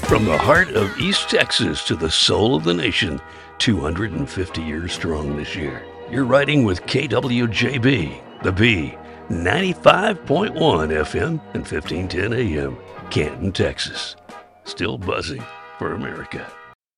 From the heart of East Texas to the soul of the nation, 250 years strong this year. You're riding with KWJB, the B, 95.1 FM and 1510 AM, Canton, Texas. Still buzzing for America.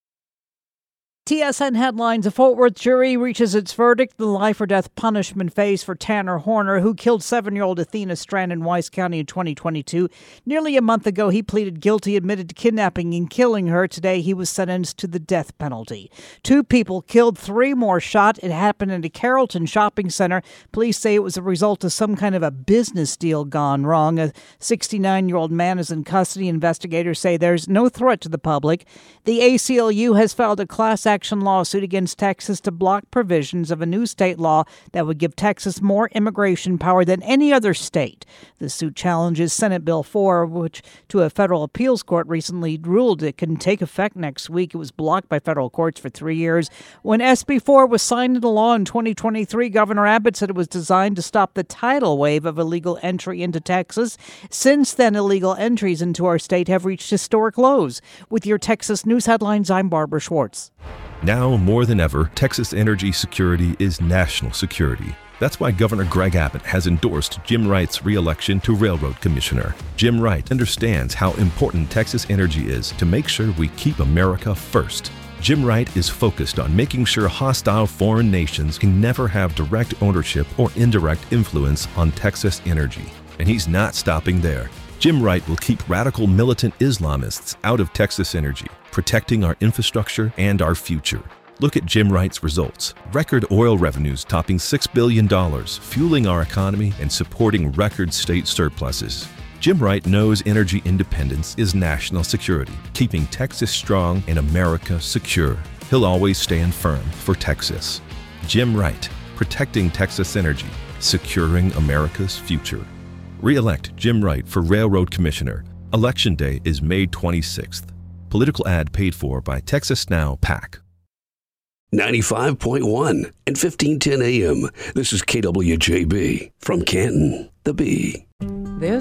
TSN headlines: a Fort Worth jury reaches its verdict in the life or death punishment phase for Tanner Horner, who killed 7-year-old Athena Strand in Wise County in 2022. Nearly a month ago, he pleaded guilty, admitted to kidnapping and killing her. Today, he was sentenced to the death penalty. 2 people killed, 3 more shot. It happened in a Carrollton shopping center. Police say it was a result of some kind of a business deal gone wrong. A 69-year-old man is in custody. Investigators say there's no threat to the public. The ACLU has filed a class action lawsuit against Texas to block provisions of a new state law that would give Texas more immigration power than any other state. The suit challenges Senate Bill 4, which to a federal appeals court recently ruled it can take effect next week. It was blocked by federal courts for 3 years. When SB 4 was signed into law in 2023, Governor Abbott said it was designed to stop the tidal wave of illegal entry into Texas. Since then, illegal entries into our state have reached historic lows. With your Texas news headlines, I'm Barbara Schwartz. Now more than ever, Texas energy security is national security. That's why Governor Greg Abbott has endorsed Jim Wright's re-election to Railroad Commissioner. Jim Wright understands how important Texas energy is to make sure we keep America first. Jim Wright is focused on making sure hostile foreign nations can never have direct ownership or indirect influence on Texas energy. And he's not stopping there. Jim Wright will keep radical militant Islamists out of Texas energy, protecting our infrastructure and our future. Look at Jim Wright's results. Record oil revenues topping $6 billion, fueling our economy and supporting record state surpluses. Jim Wright knows energy independence is national security, keeping Texas strong and America secure. He'll always stand firm for Texas. Jim Wright, protecting Texas energy, securing America's future. Re-elect Jim Wright for Railroad Commissioner. Election Day is May 26th. Political ad paid for by Texas Now PAC. 95.1 and 1510 AM. This is KWJB from Canton, the B.